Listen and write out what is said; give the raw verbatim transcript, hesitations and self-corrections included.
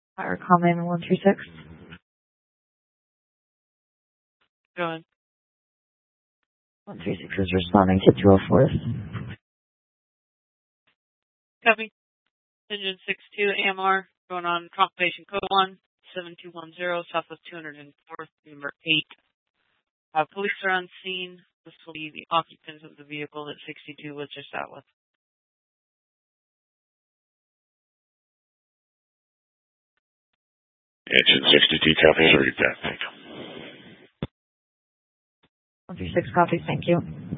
Fire common one three six. Go ahead. one three six is responding to two oh fourth. Copy. Engine six two A M R going on confirmation code one seven two one zero Southwest two hundred fourth, number eight. Uh, police are on scene. This will be the occupants of the vehicle that sixty-two was just out with. Engine sixty-two copies. Read that. Thank you. one three six copies. Thank you.